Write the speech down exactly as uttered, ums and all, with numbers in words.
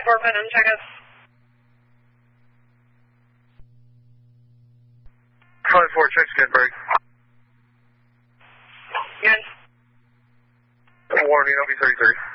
four, Putnam, check us. five four, check Skidberg. Good. Warning, I'll be thirty-three.